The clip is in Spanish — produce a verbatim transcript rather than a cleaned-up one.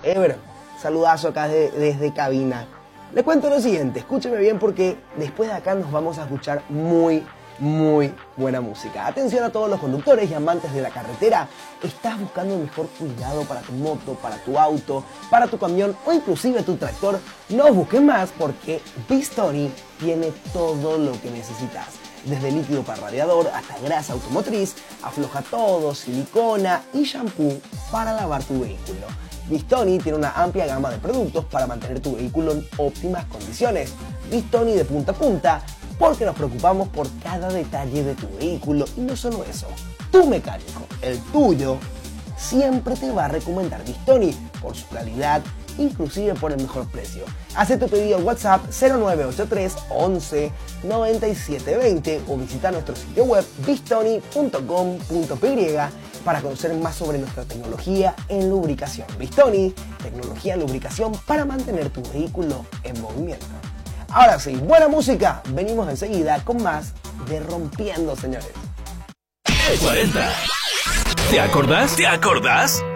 Ever, saludazo acá de, desde cabina. Le cuento lo siguiente, escúcheme bien porque después de acá nos vamos a escuchar muy, muy buena música. Atención a todos los conductores y amantes de la carretera. ¿Estás buscando el mejor cuidado para tu moto, para tu auto, para tu camión o inclusive tu tractor? No busques más porque Bistoni tiene todo lo que necesitas. Desde líquido para radiador hasta grasa automotriz, afloja todo, silicona y shampoo para lavar tu vehículo. Bistoni tiene una amplia gama de productos para mantener tu vehículo en óptimas condiciones. Bistoni de punta a punta, porque nos preocupamos por cada detalle de tu vehículo y no solo eso. Tu mecánico, el tuyo, siempre te va a recomendar Bistoni por su calidad, inclusive por el mejor precio. Haz tu pedido al WhatsApp cero nueve ocho tres once noventa y siete veinte o visita nuestro sitio web bistoni punto com punto p y para conocer más sobre nuestra tecnología en lubricación. Bistoni, tecnología en lubricación para mantener tu vehículo en movimiento. Ahora sí, buena música. Venimos enseguida con más de Rompiendo, señores. cuarenta. ¿Te acordás? ¿Te acordás?